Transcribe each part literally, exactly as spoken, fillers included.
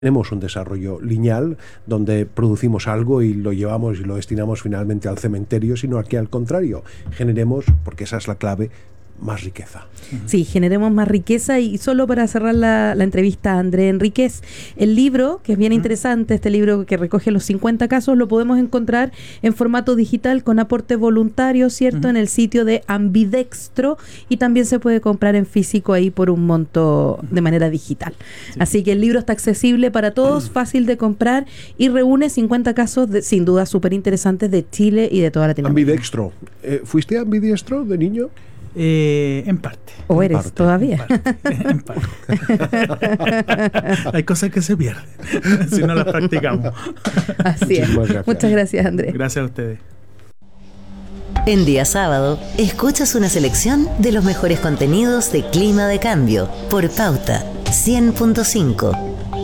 Tenemos un desarrollo lineal donde producimos algo y lo llevamos y lo destinamos finalmente al cementerio, sino que al contrario, generemos, porque esa es la clave, más riqueza. Sí, generemos más riqueza. Y solo para cerrar la, la entrevista a André Enríquez, el libro, que es bien interesante, este libro que recoge los cincuenta casos, lo podemos encontrar en formato digital con aporte voluntario, ¿cierto? Uh-huh. En el sitio de Ambidextro, y también se puede comprar en físico ahí por un monto de manera digital. Sí. Así que el libro está accesible para todos, uh-huh. fácil de comprar, y reúne cincuenta casos de, sin duda súper interesantes de Chile y de toda Latinoamérica. Ambidextro. Eh, ¿Fuiste ambidiestro de niño? Eh, en parte. ¿O eres parte, todavía? En parte, en parte. Hay cosas que se pierden si no las practicamos. Así es. Gracias. Muchas gracias, Andrés. Gracias a ustedes. En día sábado, escuchas una selección de los mejores contenidos de Clima de Cambio por Pauta cien punto cinco.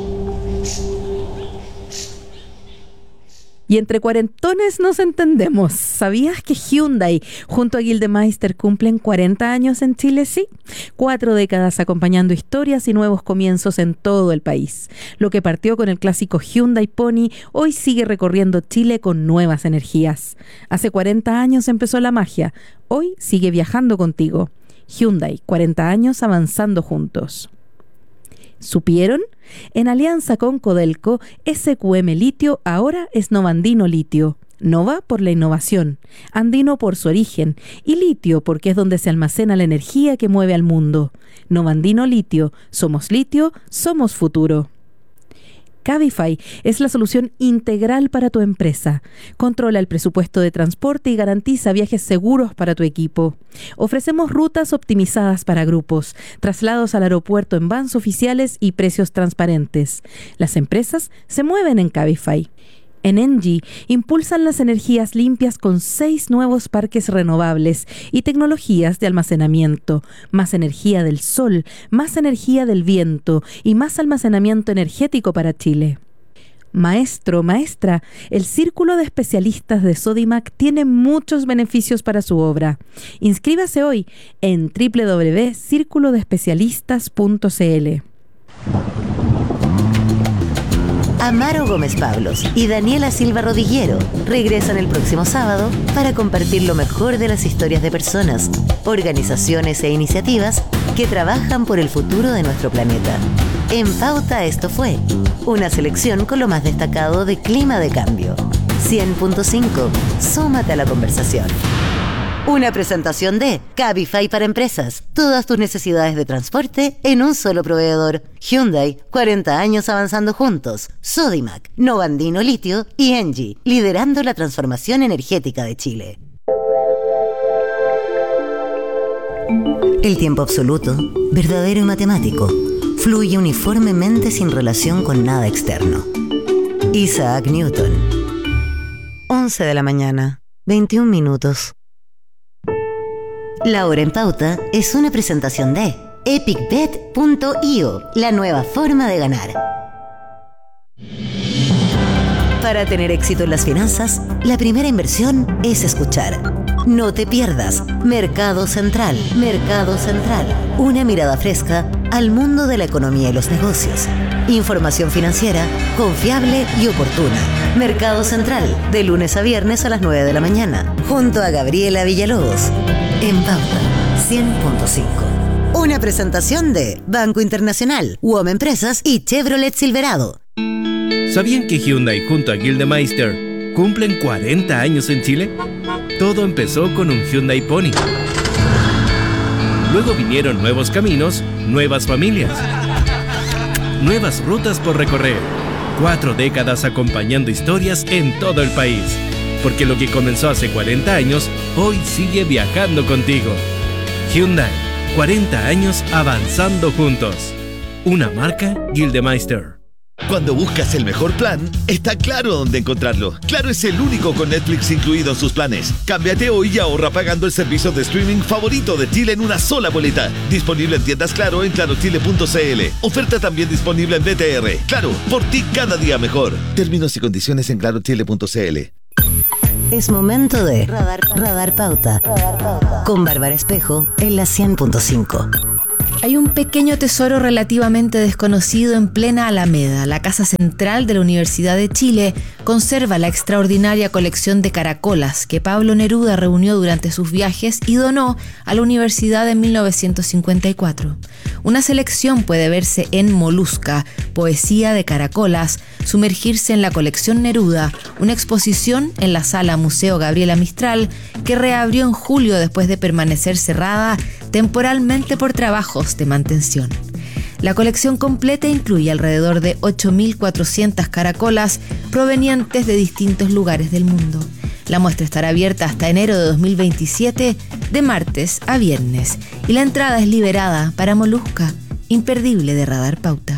Y entre cuarentones nos entendemos. ¿Sabías que Hyundai junto a Gildemeister cumplen cuarenta años en Chile? Sí. Cuatro décadas acompañando historias y nuevos comienzos en todo el país. Lo que partió con el clásico Hyundai Pony, hoy sigue recorriendo Chile con nuevas energías. Hace cuarenta años empezó la magia. Hoy sigue viajando contigo. Hyundai, cuarenta años avanzando juntos. ¿Supieron? En alianza con Codelco, S Q M Litio ahora es Novandino Litio. Nova por la innovación, Andino por su origen y Litio porque es donde se almacena la energía que mueve al mundo. Novandino Litio, somos litio, somos futuro. Cabify es la solución integral para tu empresa. Controla el presupuesto de transporte y garantiza viajes seguros para tu equipo. Ofrecemos rutas optimizadas para grupos, traslados al aeropuerto en vans oficiales y precios transparentes. Las empresas se mueven en Cabify. En Engie impulsan las energías limpias con seis nuevos parques renovables y tecnologías de almacenamiento, más energía del sol, más energía del viento y más almacenamiento energético para Chile. Maestro, maestra, el Círculo de Especialistas de Sodimac tiene muchos beneficios para su obra. Inscríbase hoy en doble u doble u doble u punto círculo de especialistas punto c l. Amaro Gómez Pablos y Daniela Silva Rodillero regresan el próximo sábado para compartir lo mejor de las historias de personas, organizaciones e iniciativas que trabajan por el futuro de nuestro planeta. En Pauta esto fue una selección con lo más destacado de Clima de Cambio. cien punto cinco. Súmate a la conversación. Una presentación de Cabify para empresas. Todas tus necesidades de transporte en un solo proveedor. Hyundai, cuarenta años avanzando juntos. Sodimac, Novandino Litio y Engie, liderando la transformación energética de Chile. El tiempo absoluto, verdadero y matemático, fluye uniformemente sin relación con nada externo. Isaac Newton. once de la mañana, veintiún minutos. La Hora en Pauta es una presentación de epic bet punto i o, la nueva forma de ganar. Para tener éxito en las finanzas, la primera inversión es escuchar. No te pierdas Mercado Central. Mercado Central. Una mirada fresca al mundo de la economía y los negocios. Información financiera confiable y oportuna. Mercado Central, de lunes a viernes a las nueve de la mañana, junto a Gabriela Villalobos. En Pauta cien punto cinco. Una presentación de Banco Internacional, U O M Empresas y Chevrolet Silverado. ¿Sabían que Hyundai junto a Gildemeister cumplen cuarenta años en Chile? Todo empezó con un Hyundai Pony. Luego vinieron nuevos caminos, nuevas familias, nuevas rutas por recorrer. Cuatro décadas acompañando historias en todo el país. Porque lo que comenzó hace cuarenta años, hoy sigue viajando contigo. Hyundai, cuarenta años avanzando juntos. Una marca Gildemeister. Cuando buscas el mejor plan, está Claro dónde encontrarlo. Claro es el único con Netflix incluido en sus planes. Cámbiate hoy y ahorra pagando el servicio de streaming favorito de Chile en una sola boleta. Disponible en tiendas Claro en claro chile punto c l. Oferta también disponible en B T R. Claro, por ti cada día mejor. Términos y condiciones en claro chile punto c l. Es momento de Radar, Radar Pauta. Radar Pauta. Con Bárbara Espejo en la cien punto cinco. Hay un pequeño tesoro relativamente desconocido en plena Alameda. La Casa Central de la Universidad de Chile conserva la extraordinaria colección de caracolas que Pablo Neruda reunió durante sus viajes y donó a la universidad en mil novecientos cincuenta y cuatro. Una selección puede verse en Molusca, Poesía de Caracolas, sumergirse en la colección Neruda, una exposición en la Sala Museo Gabriela Mistral que reabrió en julio después de permanecer cerrada temporalmente por trabajos de mantención. La colección completa incluye alrededor de ocho mil cuatrocientas caracolas provenientes de distintos lugares del mundo. La muestra estará abierta hasta enero de dos mil veintisiete, de martes a viernes, y la entrada es liberada para Molusca, imperdible de Radar Pauta.